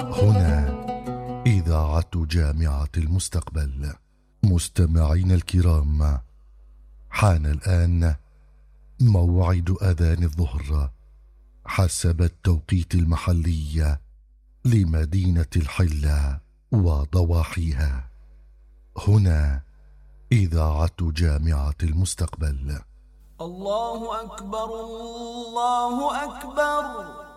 هنا إذاعة جامعة المستقبل. مستمعين الكرام، حان الآن موعد أذان الظهر حسب التوقيت المحلي لمدينة الحلة وضواحيها. هنا إذاعة جامعة المستقبل. الله أكبر الله أكبر.